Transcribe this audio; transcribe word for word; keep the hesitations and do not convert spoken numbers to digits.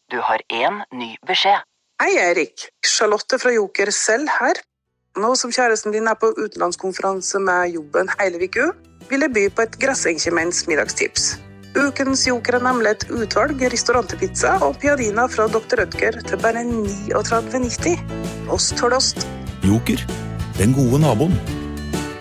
Du har en ny beskjed. Hei Erik, Charlotte fra Joker selv her. Nå som kjæresten din er på utenlandskonferanse med jobben hele uka, vil jeg by på et grassenkjemens middagstips. Ukens Joker er nemlig et utvalg restaurantpizza og piadina fra doktor Rødger til bare trettini nitti. Ost for ost. Joker, den gode naboen.